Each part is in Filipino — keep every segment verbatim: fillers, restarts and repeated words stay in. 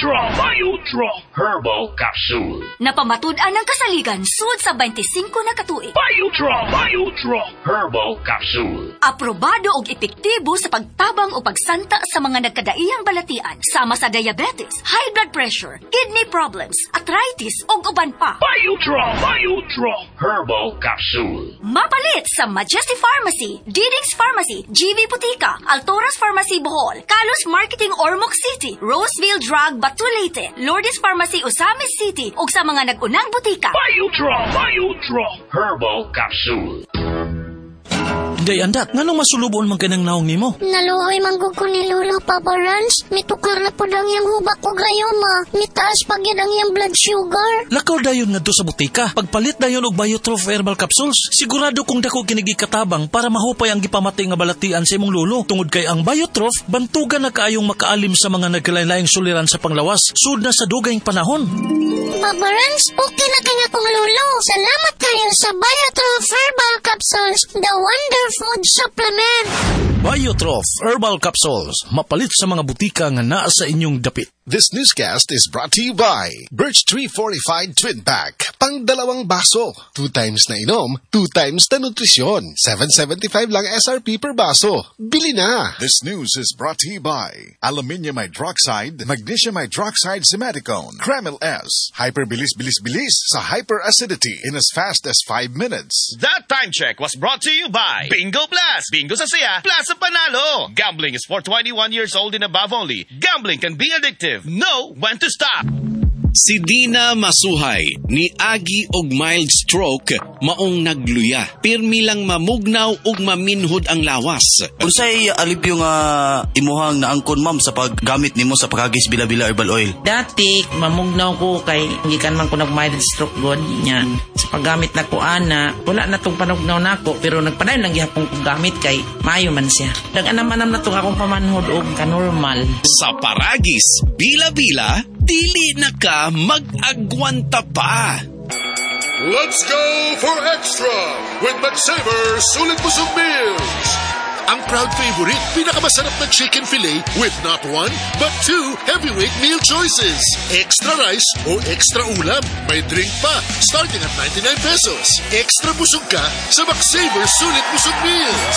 Biodraw, Biodraw Herbal Capsule. Napamatud-an ng kasaligan sud sa twenty-five na katuig. Biodraw, Biodraw Herbal Capsule. Aprobado og epektibo sa pagtabang o pagsanta sa mga nagkadaiyang balatian sama sa diabetes, high blood pressure, kidney problems, arthritis ug uban pa. Biodraw, Biodraw Herbal Capsule. Mapalit sa Majesty Pharmacy, Diding's Pharmacy, G V Butika, Altoras Pharmacy Bohol, Kalos Marketing Ormoc City, Roseville Drug Batulete, Lourdes Pharmacy Osamis City ug sa mga nag-unang butika. Biodraw, Biodraw Herbal Capsule. Day andak, nganong masulubon man kanang naong nimo? Naluoy manggug ko ni Lolo, Papa Rans. Mitukar na po lang yung hubak ko gayoma. Mitaas pag yan ang yung blood sugar. Lakaw dayon nga do sa butika. Pagpalit dayon og Biotrof Herbal Capsules, sigurado kung dako kinigi katabang para mahupay ang gipamatay nga balatian sa imong lolo. Tungod kay ang Biotrof, bantugan na kaayong makaalim sa mga nagkalain-laing suliran sa panglawas, sud na sa dugayng panahon. Papa Rans, okay na kanya kong lolo. Salamat kayo sa Biotrof Herbal Capsules, the wonder food supplement. Biotrof Herbal Capsules, mapalit sa mga butika nga naa sa inyong dapit. This newscast is brought to you by Birch Tree Fortified Twin Pack. Pang dalawang baso. Two times na inom, two times na nutrisyon. seven seventy-five lang S R P per baso. Bili na! This news is brought to you by Aluminium Hydroxide, Magnesium Hydroxide Simaticone, Kremil S. Hyperbilis-bilis-bilis sa hyperacidity in as fast as five minutes. That time check was brought to you by Bingo Blast. Bingo sa saya, plus sa panalo. Gambling is for twenty-one years old and above only. Gambling can be addictive. Know when to stop. Si Dina Masuhay, ni Agi og mild stroke, maong nagluya. Pirmi lang mamugnaw ug maminhod ang lawas. Unsay alipyo nga imuhang naangkon ma'am sa paggamit nimo sa pagagis bila-bila herbal oil? Dati, mamugnaw ko kay gikan man ko nag mild stroke god niya. Sa paggamit na ko ana, wala na tong panugnaw nako pero nagpadayon lang gihapon ko gamit kay maayo man siya. Daganam-anam na tong akong pamanhod og kanormal. Sa paragis, bila-bila, dili na ka mag-agwanta pa. Let's go for extra with McSaver Sulit Busog Meals. Ang proud favorite, pinakamasarap na chicken fillet with not one, but two heavyweight meal choices. Extra rice o extra ulam. May drink pa, starting at ninety-nine pesos. Extra busog ka sa McSaver Sulit Busog Meals.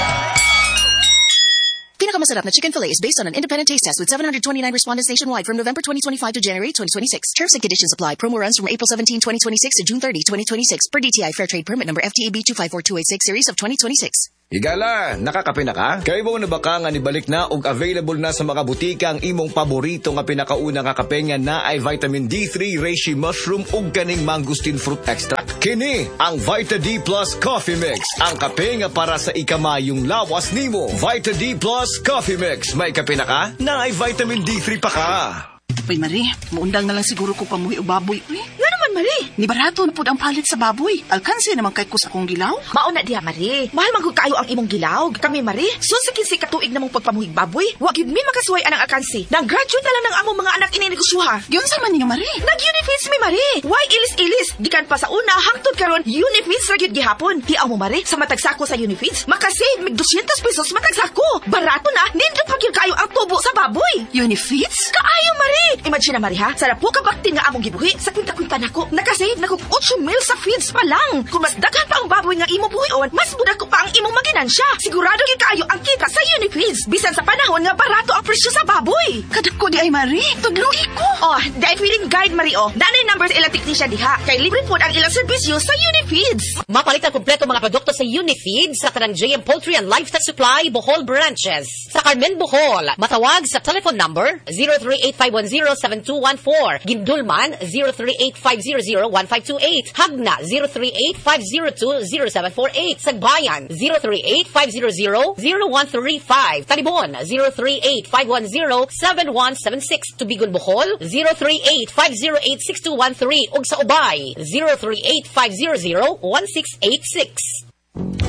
Pinakamasarap na chicken fillet is based on an independent taste test with seven hundred twenty-nine respondents nationwide from November twenty twenty-five to January twenty twenty-six. Terms and conditions apply. Promo runs from April seventeenth, twenty twenty-six to June thirtieth, twenty twenty-six per D T I Fair Trade Permit number F T A B two five four two eight six series of twenty twenty-six. Higala, nakakape na ka? Kaya mo na baka nga nibalik na og available na sa mga butika ang imong paborito nga pinakauna nga kape nga na ay vitamin D three, reishi mushroom ug kaning mangosteen fruit extract. Kini ang Vita D Plus Coffee Mix, ang kape nga para sa ikamayong lawas nimo. Vita D Plus Coffee Mix, may kape na ka? Na ay vitamin D three pa ka. Uy, Marie, maundang na lang siguro ko pamuhi o baboy. Uy, nga naman, Marie. Ni barato na po ang palit sa baboy. Alkansi naman kay ko sa kong gilaw. Mauna diha, Marie. Mahal man kayo ang imong gilaw. Kami, Marie, sunsikin si katuig namong pagpamuhig baboy. Wag yun mi makasuway anang alkansi. Nang-graduate na lang ng among mga anak ininegosyoha. Yun sa man ninyo, Marie. Nag-unifeeds mi, Marie. Why ilis-ilis? Gikan pa sa una, hangtod karon unifeeds ra gyud gihapon. Tiaw mo, Marie, sa matagsako sa unifeeds, makasave mig two hundred pesos matagsako. Barato na, nindot pa gyud kayo ang tubo sa baboy. Unifeeds? Kaayo, Marie. Imagine na, Marie, ha? Sarap po kabaktin nga among gibuhi. Sa kwinta-kwinta nako, nakasave nako eight mil sa feeds pa lang. Kung mas daghan pa ang baboy nga imo buhion, mas budak ko pa ang imong maginansya. Sigurado gyud kayo ang kita sa Unifeeds. Bisan sa panahon nga barato ang presyo sa baboy. Kadako di ay, Marie. Tudlugi ko. Oh, dahil feeding guide, Marie, oh. Nanay numbers ilang technician diha. Kay libre po ang ilang serbisyo sa Unifeeds. Mapalit ang kompleto mga produkto sa Unifeeds sa tanang J M Poultry and Livestock Supply, Bohol Branches. Sa Carmen, Bohol, matawag sa telephone number zero three eight five one zero seven two one four. Gindulman, zero three eight five zero zero one five two eight. Hagna, zero three eight five zero two zero seven four eight. Sagbayan, zero three eight five zero zero zero one three five. Talibon, zero three eight five one zero seven one seven six. Tubigon, Bohol, zero three eight five zero eight six two one three. Ug sa Ubay, zero three eight five zero zero one six eight six.